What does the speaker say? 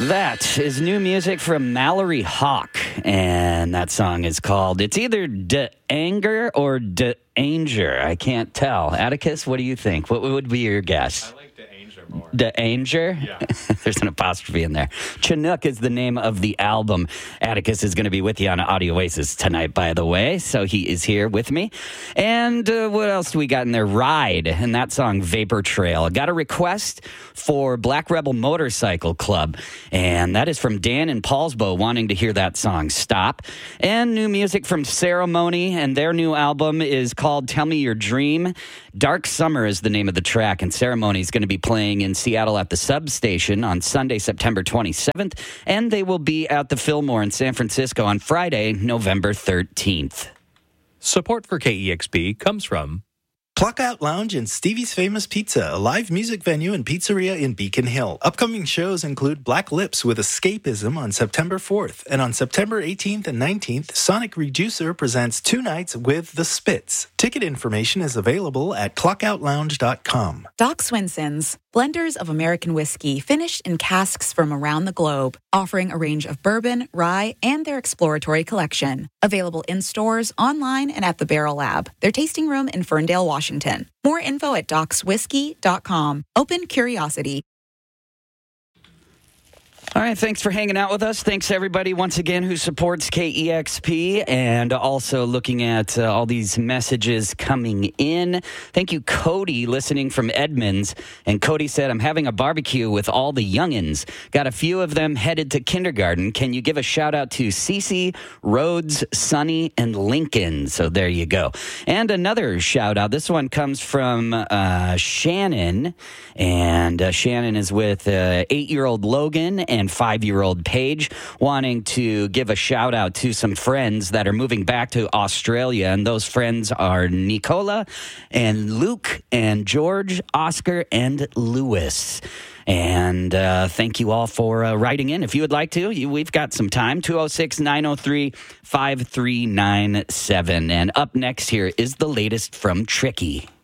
That is new music from Mallory Hawk, and that song is called, it's either De Anger or De Anger. I can't tell. Atticus, what do you think? What would be your guess? I like De Anger more. De Anger? Yeah. There's an apostrophe in there. Chinook is the name of the album. Atticus is going to be with you on Audio Oasis tonight, by the way, so he is here with me. And what else do we got in there? Ride, and that song, Vapor Trail. I got a request for Black Rebel Motorcycle Club, and that is from Dan in Paulsbo wanting to hear that song, Stop. And new music from Ceremony, and their new album is called Tell Me Your Dream. Dark Summer is the name of the track, and Ceremony is going to be playing in Seattle at the Substation on Sunday, September 27th, and they will be at the Fillmore in San Francisco on Friday, November 13th. Support for KEXP comes from Pluckout Lounge and Stevie's Famous Pizza, a live music venue and pizzeria in Beacon Hill. Upcoming shows include Black Lips with Escapism on September 4th. And on September 18th and 19th, Sonic Reducer presents 2 nights with The Spits. Ticket information is available at clockoutlounge.com. Doc Swinson's, blenders of American whiskey finished in casks from around the globe, offering a range of bourbon, rye, and their exploratory collection. Available in stores, online, and at the Barrel Lab, their tasting room in Ferndale, Washington. More info at docswhiskey.com. Open curiosity. All right, thanks for hanging out with us. Thanks, everybody, once again, who supports KEXP and also looking at all these messages coming in. Thank you, Cody, listening from Edmonds. And Cody said, I'm having a barbecue with all the youngins. Got a few of them headed to kindergarten. Can you give a shout-out to Cece, Rhodes, Sonny, and Lincoln? So there you go. And another shout-out. This one comes from Shannon. And Shannon is with 8-year-old Logan and 5-year-old Paige, wanting to give a shout out to some friends that are moving back to Australia. And those friends are Nicola and Luke and George, Oscar, and Lewis. And thank you all for writing in. If you would like to, we've got some time. 206-903-5397. And up next here is the latest from Tricky.